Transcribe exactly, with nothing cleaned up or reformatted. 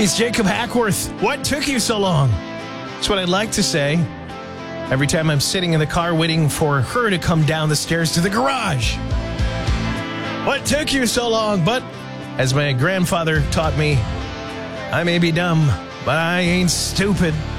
He's Jacob Hackworth. What took you so long? That's what I'd like to say every time I'm sitting in the car waiting for her to come down the stairs to the garage. What took you so long? But as my grandfather taught me, I may be dumb, but I ain't stupid.